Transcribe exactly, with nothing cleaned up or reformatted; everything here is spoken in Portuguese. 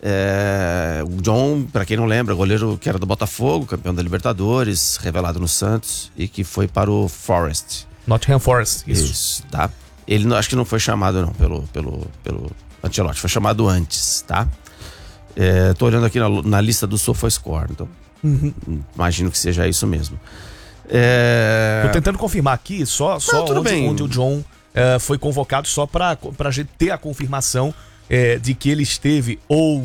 É, o John, para quem não lembra, goleiro que era do Botafogo, campeão da Libertadores, revelado no Santos e que foi para o Forest. Nottingham Forest, isso. Isso, tá? Ele não, acho que não foi chamado não pelo, pelo, pelo Ancelotti, foi chamado antes, tá? É, tô olhando aqui na, na lista do SofaScore, então uhum. imagino que seja isso mesmo. É... Tô tentando confirmar aqui só, só não, onde, onde o John uh, foi convocado, só pra, pra gente ter a confirmação uh, de que ele esteve ou